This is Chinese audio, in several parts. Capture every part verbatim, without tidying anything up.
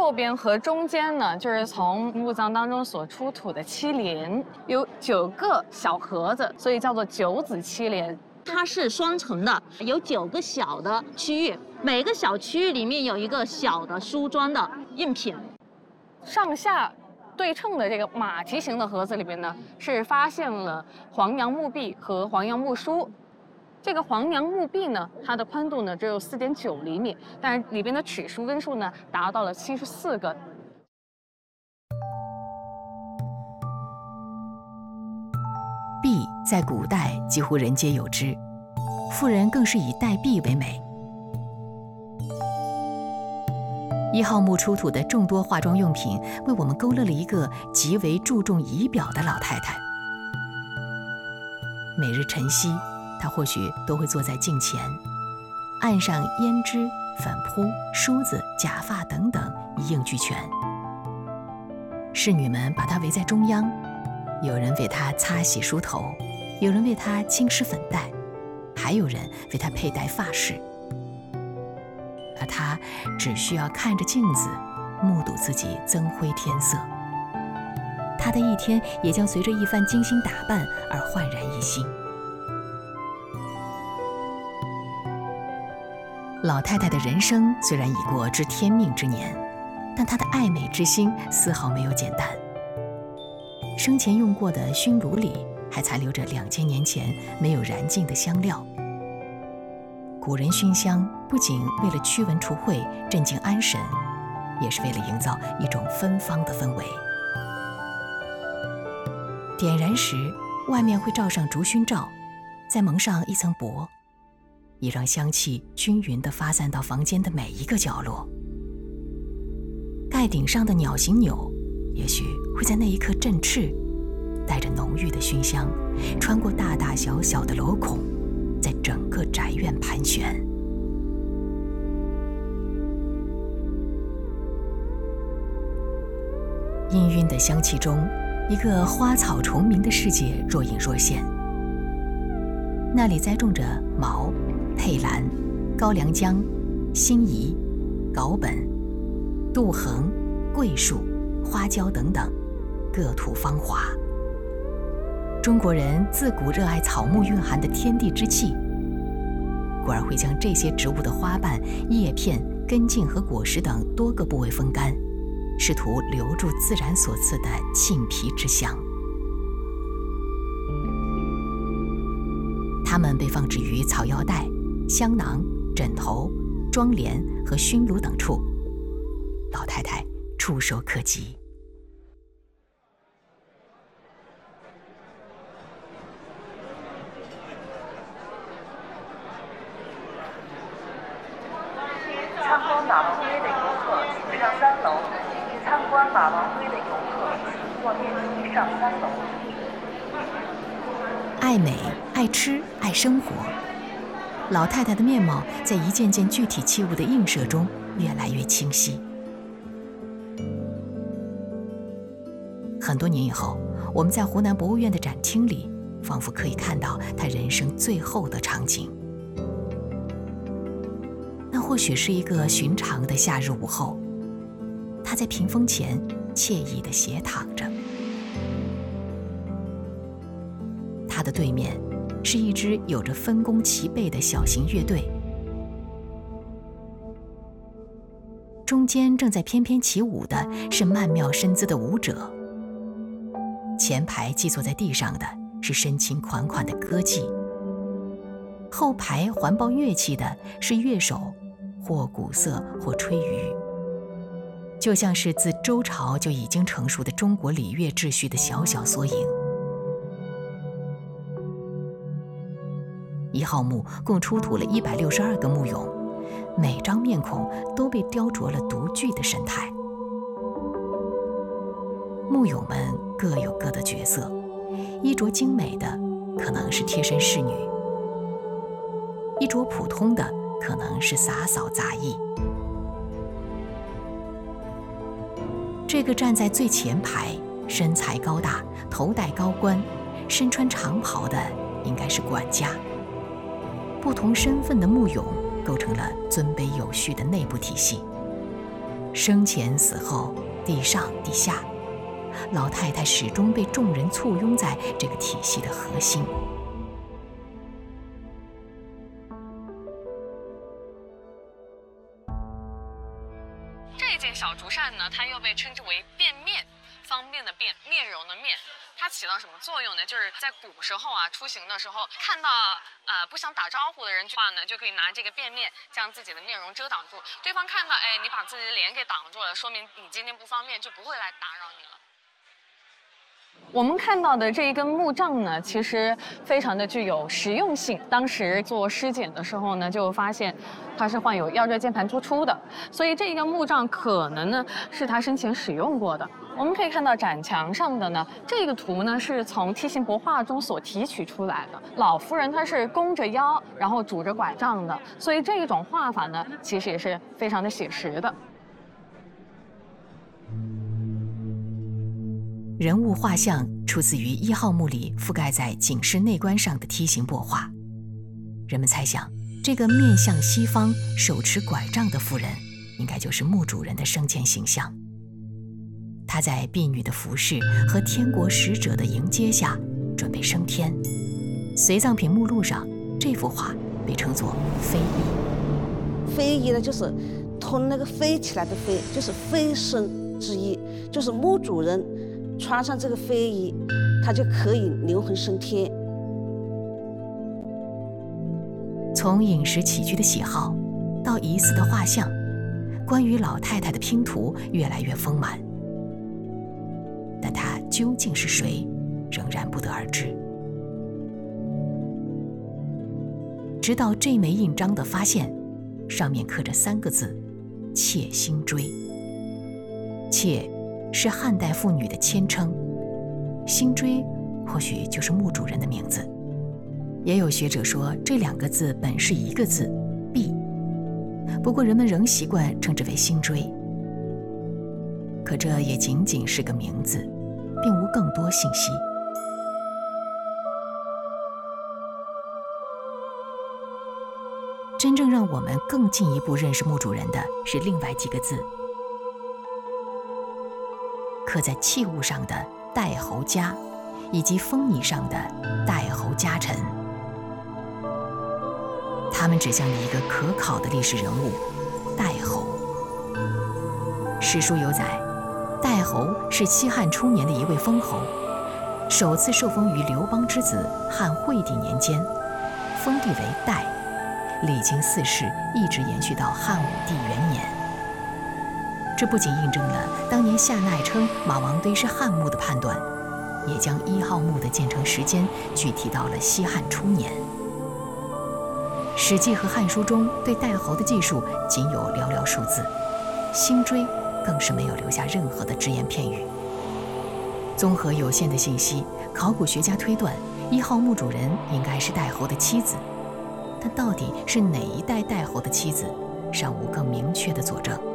右边和中间呢，就是从墓葬当中所出土的漆莲，有九个小盒子，所以叫做九子漆莲。 它是双层的，有九个小的区域，每个小区域里面有一个小的梳妆的印品。 上下对称的这个马蹄形的盒子里边呢，是发现了黄杨墓壁和黄杨墓书。这个黄杨墓壁呢，它的宽度呢只有四点九厘米，但是里边的尺数根数呢达到了七十四个。 璧在古代几乎人皆有之，妇人更是以戴璧为美。一号墓出土的众多化妆用品，为我们勾勒了一个极为注重仪表的老太太。每日晨曦，她或许都会坐在镜前，案上胭脂、粉扑、梳子、假发等等一应俱全。侍女们把她围在中央，有人为她擦洗梳头，有人为她轻施粉黛，还有人为她佩戴发饰。而她只需要看着镜子，目睹自己增辉添色。她的一天也将随着一番精心打扮而焕然一新。老太太的人生虽然已过知天命之年，但她的爱美之心丝毫没有减淡。生前用过的熏炉里还残留着两千年前没有燃尽的香料。古人熏香不仅为了驱蚊除秽、镇静安神，也是为了营造一种芬芳的氛围。点燃时，外面会罩上竹熏罩，再蒙上一层帛，以让香气均匀地发散到房间的每一个角落。盖顶上的鸟形钮，也许会在那一刻振翅，带着浓郁的熏香，穿过大大小小的镂孔，在整个宅院盘旋。氤氲的香气中，一个花草虫鸣的世界若隐若现。那里栽种着毛、佩兰、高粱姜、辛夷、稿本、杜衡、桂树、花椒等等，各土芳华。中国人自古热爱草木蕴含的天地之气，故而会将这些植物的花瓣、叶片、根茎和果实等多个部位风干，试图留住自然所赐的沁脾之香。它们被放置于草药袋、香囊、枕头、妆帘和熏炉等处，老太太触手可及。 参观马王堆的游客请上三楼。参观马王堆的游客请坐电梯上三楼。 爱美、爱吃、爱生活，老太太的面貌在一件件具体器物的映射中越来越清晰。很多年以后，我们在湖南博物院的展厅里，仿佛可以看到她人生最后的场景。那或许是一个寻常的夏日午后，她在屏风前惬意地斜躺着。她的对面是一支有着分工齐备的小型乐队，中间正在翩翩起舞的是曼妙身姿的舞者，前排寄坐在地上的是深情款款的歌妓，后排环抱乐器的是乐手，或鼓瑟或吹竽，就像是自周朝就已经成熟的中国礼乐秩序的小小缩影。一号墓共出土了一百六十二个墓俑，每张面孔都被雕琢了独具的神态。墓俑们各有各的角色，衣着精美的可能是贴身侍女，衣着普通的可能是洒扫杂役。这个站在最前排，身材高大，头戴高冠，身穿长袍的应该是管家。不同身份的墓俑构成了尊卑有序的内部体系。 生前死后，地上地下，老太太始终被众人簇拥在这个体系的核心。 这件小竹扇呢，它又被称之为便面，方便的便，面容的面。它起到什么作用呢？就是在古时候啊，出行的时候看到呃不想打招呼的人的话呢，就可以拿这个便面将自己的面容遮挡住。对方看到哎你把自己的脸给挡住了，说明你今天不方便，就不会来打扰你了。我们看到的这一根木杖呢，其实非常的具有实用性。当时做尸检的时候呢，就发现它是患有腰椎间盘突出的，所以这一根木杖可能呢是他生前使用过的。我们可以看到展墙上的呢，这个图呢是从梯形帛画中所提取出来的。老夫人她是弓着腰，然后拄着拐杖的，所以这一种画法呢，其实也是非常的写实的。 人物画像出自于一号墓里覆盖在警室内棺上的梯形帛画。人们猜想，这个面向西方、手持拐杖的妇人，应该就是墓主人的生前形象。她在婢女的服侍和天国使者的迎接下，准备升天。随葬品目录上，这幅画被称作飞衣。 飞衣呢，就是从那个飞起来的飞，就是飞升之意，就是墓主人穿上这个飞衣，他就可以灵魂升天。 从饮食起居的喜好，到疑似的画像，关于老太太的拼图越来越丰满。但她究竟是谁，仍然不得而知。直到这枚印章的发现，上面刻着三个字：妾辛追。妾是汉代妇女的谦称，辛追或许就是墓主人的名字。也有学者说，这两个字本是一个字“婢”，不过人们仍习惯称之为辛追。可这也仅仅是个名字，并无更多信息。真正让我们更进一步认识墓主人的是另外几个字，刻在器物上的代侯家，以及封泥上的代侯家臣。他们指向了一个可考的历史人物代侯。史书有载，代侯是西汉初年的一位封侯，首次受封于刘邦之子汉惠帝年间，封地为代，历经四世，一直延续到汉武帝元年。这不仅印证了当年夏鼐称马王堆是汉墓的判断，也将一号墓的建成时间具体到了西汉初年。《史记》和《汉书》中对代侯的记述仅有寥寥数字，辛追更是没有留下任何的只言片语。综合有限的信息，考古学家推断一号墓主人应该是代侯的妻子，但到底是哪一代代侯的妻子，尚无更明确的佐证。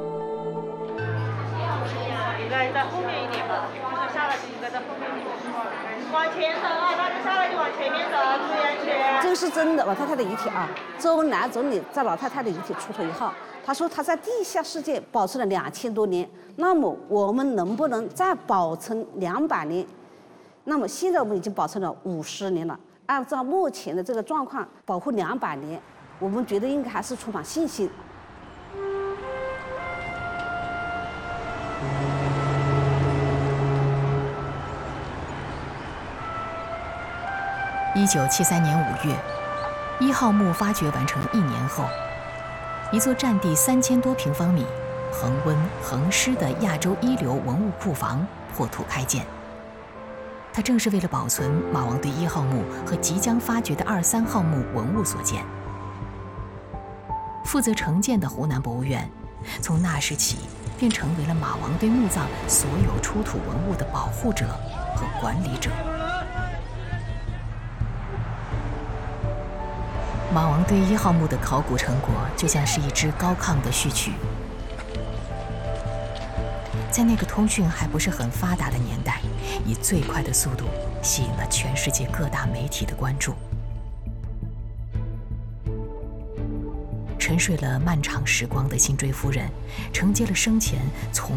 应该在后面一点吧，就是下来就应该在后面一点。往前走啊，大家下来就往前面走，注意安全。 这个是真的老太太的遗体啊。周恩来总理在老太太的遗体出土以后，他说他在地下世界保存了两千多年，那么我们能不能再保存两百年？那么现在我们已经保存了五十年了，按照目前的这个状况，保护两百年，我们觉得应该还是充满信心。 一九七三年五月，一号墓发掘完成一年后，一座占地三千多平方米、恒温恒湿的亚洲一流文物库房破土开建。它正是为了保存马王堆一号墓和即将发掘的二三号墓文物所建。负责承建的湖南博物院，从那时起便成为了马王堆墓葬所有出土文物的保护者和管理者。马王堆一号墓的考古成果就像是一支高亢的序曲，在那个通讯还不是很发达的年代，以最快的速度吸引了全世界各大媒体的关注。 沉睡了漫长时光的辛追夫人，承接了生前从